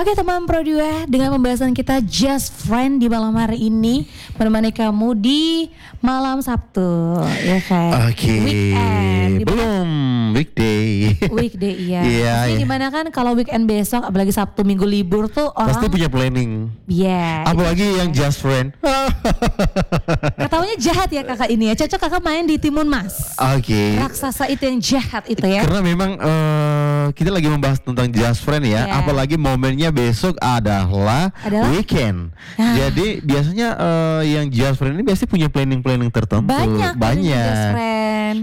Oke teman Pro 2, dengan pembahasan kita Just Friend di malam hari ini, menemani kamu di malam Sabtu, ya kan? Oke, belum weekday. Weekday, iya. Iya, Maksudnya iya. gimana kan kalau weekend besok, apalagi Sabtu Minggu libur tuh orang Pasti punya planning. Iya. Apalagi yang just friend. Katanya jahat ya kakak ini ya. Cocok kakak main di Timun Mas. Oke. Raksasa itu yang jahat itu ya. Karena memang kita lagi membahas tentang just friend ya. Iya. Apalagi momennya besok adalah weekend. Ah. Jadi biasanya yang just friend ini biasanya punya planning tertentu. Banyak. Just friend.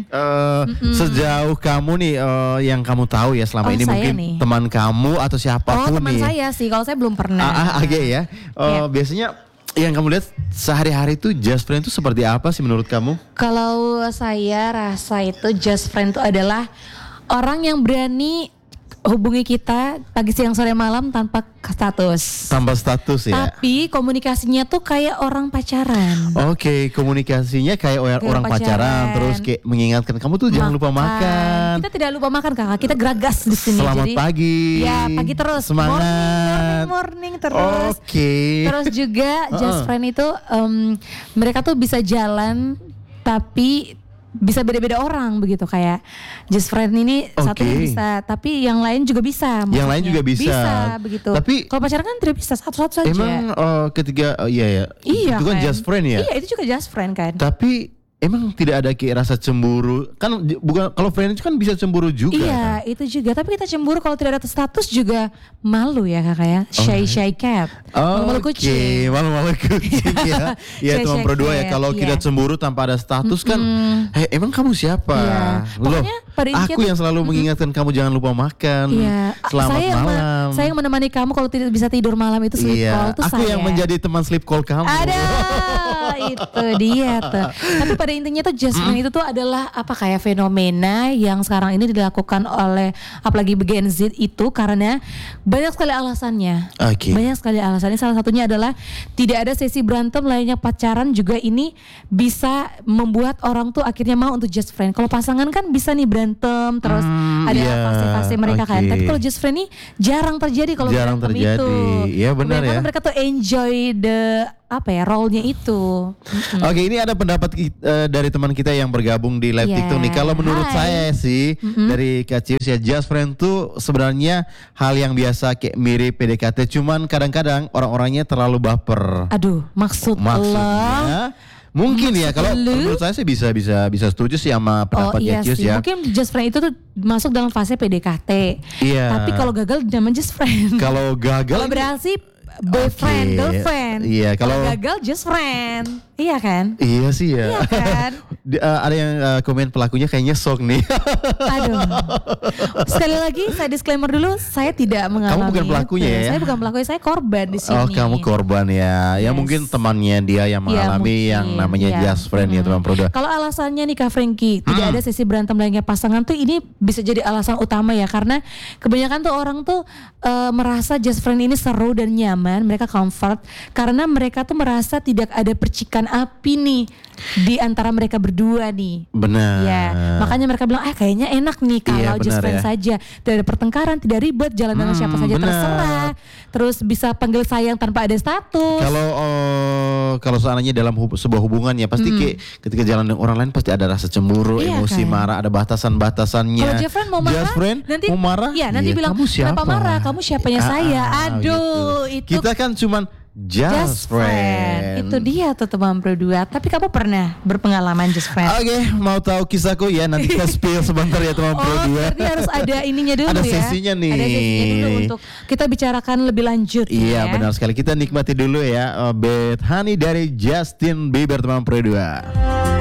Sejauh kamu nih yang kamu tahu ya selama ini saya mungkin nih. teman kamu atau siapapun Teman nih. saya sih, kalau saya belum pernah. Oke ya. Iya. Biasanya yang kamu lihat sehari-hari itu just friend itu seperti apa sih menurut kamu? Kalau saya rasa itu just friend itu adalah orang yang berani hubungi kita pagi siang sore malam tanpa status. Tanpa status ya. Tapi komunikasinya tuh kayak orang pacaran. Oke, komunikasinya kayak orang pacaran, terus kayak mengingatkan kamu tuh jangan lupa makan. Kita tidak lupa makan kakak, kita geragas di sini. Selamat Jadi, pagi. Ya pagi terus. Semangat. Morning terus. Oke. Terus juga just friend itu mereka tuh bisa jalan tapi bisa beda-beda orang begitu, kayak just friend ini satunya bisa tapi yang lain juga bisa. Yang lain juga bisa. Bisa begitu. Tapi kalau pacaran kan tidak bisa, satu-satu saja. Emang ketiga Iya itu kan just friend ya. Iya, itu juga just friend kan. Tapi emang tidak ada kayak rasa cemburu kan, bukan kalau friend itu kan bisa cemburu juga. Iya kan? itu juga, tapi kita cemburu kalau tidak ada status juga malu ya kakak ya. Shy cat, malu kucing. Malu kucing ya. Ya teman Pro 2 ya, kalau kita cemburu tanpa ada status kan, emang kamu siapa? Iya. Loh, Pokoknya aku yang selalu mengingatkan kamu jangan lupa makan. Iya. Selamat malam. Saya yang menemani kamu kalau tidak bisa tidur malam itu sleep call tuh aku saya. yang menjadi teman sleep call kamu. Ada, itu dia tuh. Tapi pada intinya tuh just friend itu tuh adalah apa, kayak fenomena yang sekarang ini dilakukan oleh apalagi Gen Z itu karena banyak sekali alasannya. Banyak sekali alasannya. Salah satunya adalah tidak ada sesi berantem, lainnya pacaran juga ini bisa membuat orang tuh akhirnya mau untuk just friend. Kalau pasangan kan bisa nih berantem terus ada fase-fase mereka kan. Tapi kalau just friend ini jarang terjadi kalau berantem itu. Iya benar ya. Mereka tuh enjoy the role-nya itu. Oke, ini ada pendapat dari teman kita yang bergabung di live TikTok nih. Kalau menurut saya sih dari Kak Cius ya, just friend tuh sebenarnya hal yang biasa kayak mirip PDKT, cuman kadang-kadang orang-orangnya terlalu baper. Aduh, maksudnya mungkin ya, kalau menurut saya sih bisa setuju sih sama pendapat Kak Cius ya. Mungkin just friend itu tuh masuk dalam fase PDKT. Iya. Tapi kalau gagal namanya just friend. Kalau gagal, kalau berhasil boyfriend, girlfriend. Iya, kalau gagal just friend. Iya kan? Iya sih ya. Iya kan? Ada yang komen pelakunya kayaknya sok nih. Aduh. Sekali lagi saya disclaimer dulu, saya tidak mengalami. Kamu bukan pelakunya ya? Saya bukan pelakunya, saya korban di sini. Oh, kamu korban ya. Ya mungkin temannya dia yang mengalami yang namanya just friend ya teman Pro 2. Kalau alasannya nih Kak Frankie, tidak ada sesi berantem lainnya pasangan tuh, ini bisa jadi alasan utama ya, karena kebanyakan tuh orang tuh merasa just friend ini seru dan nyaman, mereka comfort karena mereka tuh merasa tidak ada percikan api nih di antara mereka berdua nih. Benar. Ya, makanya mereka bilang kayaknya enak nih kalau just friend saja, tidak ada pertengkaran, tidak ribet, jalan dengan siapa saja terserah, terus bisa panggil sayang tanpa ada status. Kalau seandainya dalam sebuah hubungan ya pasti ketika jalan dengan orang lain pasti ada rasa cemburu, emosi, marah, ada batasan-batasannya. Kalau just friend mau marah, nanti mau marah, nanti bilang kamu siapa? Kenapa marah? Kamu siapanya saya? Aduh, gitu. Kita kan cuman just friend. Itu dia tuh teman Pro 2. Tapi kamu pernah berpengalaman just friend? Oke, mau tahu kisahku ya, nanti kita spill sebentar ya teman Pro 2. Berarti harus ada ininya dulu ada ya. Sesinya nih. Ada sesinya dulu untuk kita bicarakan lebih lanjut. Iya, ya. benar sekali. Kita nikmati dulu ya Bad Honey dari Justin Bieber teman Pro 2.